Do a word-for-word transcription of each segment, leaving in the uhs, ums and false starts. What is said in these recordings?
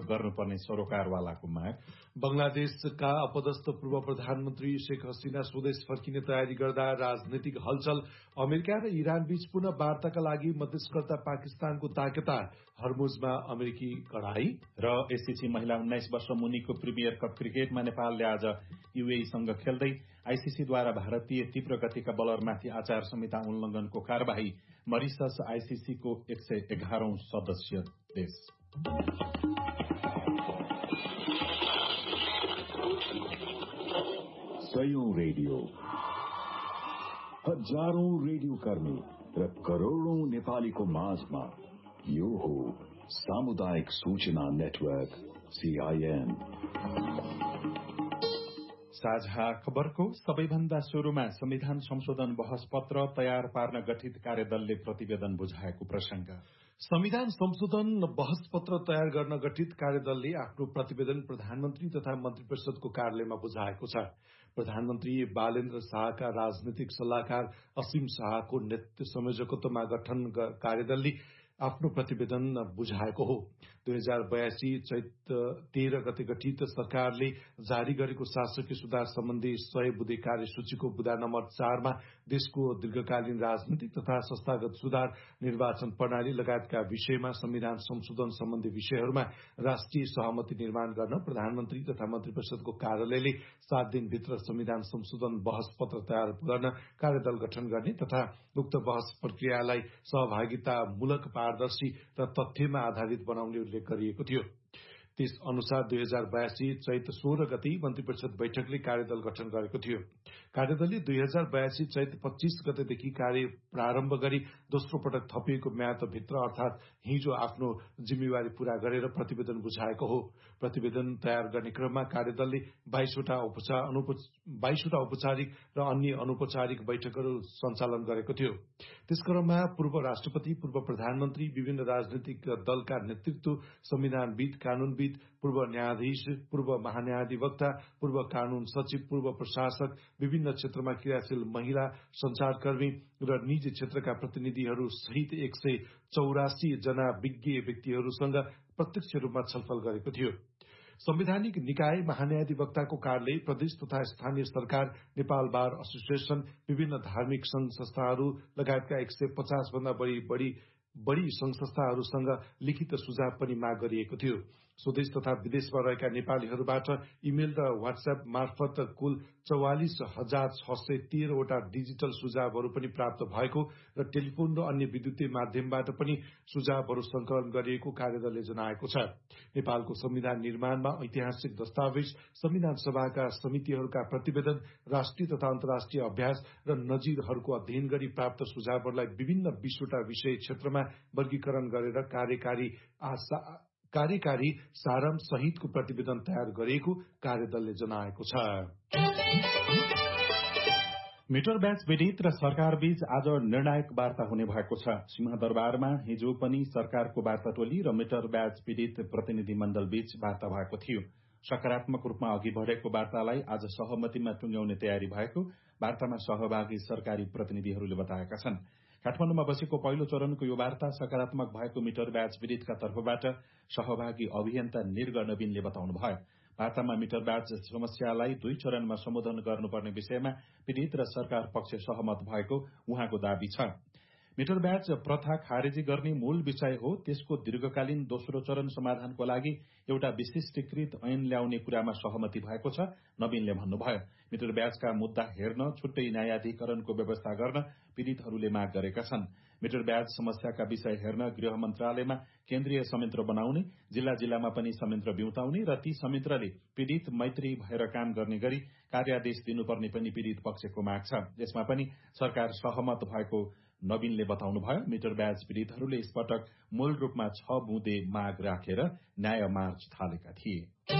गर्नुपर्ने सरोकारवालाको माग। बंगलादेशका अपदस्थ पूर्व प्रधानमन्त्री शेख हसिना स्वदेश फर्किने तयारी गर्दा राजनीतिक हलचल। अमेरिका र इरान बीच पुनः वार्ताका लागि मध्यस्थकर्ता पाकिस्तानको ताकेता। हर्मुजमा अमेरिकी कडाई। र एससीसी महिला उन्नाइस वर्ष मुनिको प्रिमियर कप क्रिकेटमा नेपालले आज यूएईसँग खेल्दै आईसीसीद्वारा भारतीय तीव्र गतिका बलरमाथि आचार संहिता उल्लंघनको कार्यवाही। मरिसस आईसीसीको एक सय एघारौं सदस्य देश। सयौं रेडियो, हजारौं रेडियो कर्मी र करोड़ौं नेपालीको माझमा यो हो सामुदायिक सूचना नेटवर्क सीआईएन। साझा खबरको सबैभन्दा शुरूमा संविधान संशोधन बहस पत्र तयार पार्न गठित कार्यदलले प्रतिवेदन बुझाएको प्रसंग। संविधान संशोधन बहस पत्र तयार गर्न गठित कार्यदलले आफ्नो प्रतिवेदन प्रधानमन्त्री तथा मन्त्री परिषदको कार्यालयमा बुझाएको छ। प्रधानमन्त्री बालेन्द्र शाहका राजनीतिक सल्लाहकार असीम शाहको नेतृत्व संयोजकत्वमा गठन कार्यदलले आफ्नो प्रतिवेदन बुझाएको हो। दुई हजार बयासी चैत तेह्र गते गठित सरकारले जारी गरेको शासकीय सुधार सम्बन्धी सय बुँदे कार्यसूचीको बुँदा नम्बर चारमा देशको दीर्घकालीन राजनीतिक तथा संस्थागत सुधार, निर्वाचन प्रणाली लगायतका विषयमा संविधान संशोधन सम्बन्धी विषयहरूमा राष्ट्रिय सहमति निर्माण गर्न प्रधानमन्त्री तथा मन्त्री परिषदको कार्यालयले सात दिनभित्र संविधान संशोधन बहस पत्र तयार गर्न कार्यदल गठन गर्ने तथा उक्त बहस प्रक्रियालाई सहभागितामूलक पारदर्शी र तथ्यमा आधारित बनाउने उल्लेख गरिएको थियो। त्यस अनुसार दुई हजार बयासी चैत सोह्र गते मन्त्री परिषद बैठकले कार्यदल गठन गरेको थियो। कार्यदलले दुई हजार बयासी चैत पच्चीस गतेदेखि कार्य प्रारम्भ गरी दोस्रो पटक थपिएको म्यादभित्र अर्थात हिजो आफ्नो जिम्मेवारी पूरा गरेर प्रतिवेदन बुझाएको हो। प्रतिवेदन तयार गर्ने क्रममा कार्यदलले बाइसवटा बाइसवटा औपचारिक र अन्य अनौपचारिक बैठकहरू सञ्चालन गरेको थियो। त्यस क्रममा पूर्व राष्ट्रपति, पूर्व प्रधानमन्त्री, विभिन्न राजनीतिक दलका नेतृत्व, संविधानविद, कानूनविद, पूर्व न्यायाधीश, पूर्व महान्यायाधिवक्ता, पूर्व कानून सचिव, पूर्व प्रशासक, विभिन्न क्षेत्रमा क्रियाशील महिला, संचारकर्मी र निजी क्षेत्रका प्रतिनिधिहरू सहित एक सय चौरासी जना विज्ञ व्यक्तिहरूसँग प्रत्यक्ष रूपमा छलफल गरेको थियो। संवैधानिक निकाय, महान्यायाधिवक्ताको कार्यालय, प्रदेश तथा स्थानीय सरकार, नेपाल बार एसोसिएशन, विभिन्न धार्मिक संघ संस्थाहरू लगायतका एक सय पचास भन्दा बढी बढी बढी संघ संस्थाहरूसँग लिखित सुझाव पनि माग गरिएको थियो। स्वदेश तथा विदेशमा रहेका नेपालीहरूबाट इमेल र व्हाट्सएप मार्फत कुल चौवालिस हजार छ सय तेह्रवटा डिजिटल सुझावहरू पनि प्राप्त भएको र टेलिफोन र अन्य विद्युतीय माध्यमबाट पनि सुझावहरू संकलन गरिएको कार्यदलले जनाएको छ। नेपालको संविधान निर्माणमा ऐतिहासिक दस्तावेज, संविधान सभाका समितिहरूका प्रतिवेदन, राष्ट्रिय तथा अन्तर्राष्ट्रिय अभ्यास र नजिरहरूको अध्ययन गरी प्राप्त सुझावहरूलाई विभिन्न बीसवटा विषय क्षेत्रमा वर्गीकरण गरेर कार्यकारी आशा कार्यकारी सारांश सहितको प्रतिवेदन तयार गरिएको कार्यदलले जनाएको छ। मिटर ब्याज पीड़ित र सरकारबीच आज निर्णायक वार्ता हुने भएको छ। सिंहदरबारमा हिजो पनि सरकारको वार्ता टोली र मिटर ब्याज पीड़ित प्रतिनिधि मण्डलबीच वार्ता भएको थियो। सकारात्मक रूपमा अघि बढ़ेको वार्तालाई आज सहमतिमा टुंग्याउने तयारी भएको वार्तामा सहभागी सरकारी प्रतिनिधिहरूले बताएका छन्। काठमाडौँमा बसेको पहिलो चरणको यो वार्ता सकारात्मक भएको मिटर ब्याज पीड़ितका तर्फबाट सहभागी अभियन्ता निर्ग नवीनले बताउनुभयो। वार्तामा मिटर ब्याज समस्यालाई दुई चरणमा सम्बोधन गर्नुपर्ने विषयमा पीड़ित र सरकार पक्ष सहमत भएको उहाँको दावी छ। मिटर ब्याज प्रथा खारेजी गर्ने मूल विषय हो। त्यसको दीर्घकालीन दोस्रो चरण समाधानको लागि एउटा विशिष्टीकृत ऐन ल्याउने कुरामा सहमति भएको छ, नवीनले भन्नुभयो। मिटर ब्याजका मुद्दा हेर्न छुट्टै न्यायाधिकरणको व्यवस्था गर्न पीड़ितहरूले माग गरेका छन्। मिटर ब्याज समस्याका विषय हेर्न गृह मन्त्रालयमा केन्द्रीय संयन्त्र बनाउने, जिल्ला जिल्लामा पनि संयन्त्र बिउताउने र ती संयन्त्रले पीड़ित मैत्री भएर काम गर्ने गरी कार्यादेश दिनुपर्ने पनि पीड़ित पक्षको माग छ। यसमा पनि सरकार सहमत भएको नवीनले बताउनुभयो। मिटर ब्याज पीड़ितहरूले यसपटक मूल रूपमा छ बुँदे माग राखेर न्याय मार्च थालेका थिए।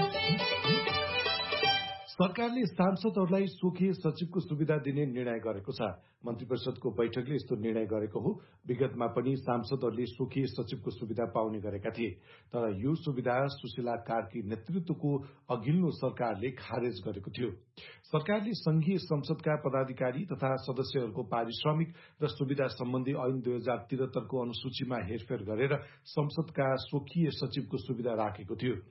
सरकारले सांसदहरूलाई स्वकीय सचिवको सुविधा दिने निर्णय गरेको छ। मन्त्री परिषदको बैठकले यस्तो निर्णय गरेको हो। विगतमा पनि सांसदहरूले स्वकीय सचिवको सुविधा पाउने गरेका थिए, तर यो सुविधा सुशीला कार्की नेतृत्वको अघिल्लो सरकारले खारेज गरेको थियो। सरकारले संघीय संसदका पदाधिकारी तथा सदस्यहरूको पारिश्रमिक र सुविधा सम्बन्धी ऐन दुई हजार त्रिहत्तरको अनुसूचीमा हेरफेर गरेर संसदका स्वकीय सचिवको सुविधा राखेको थियो।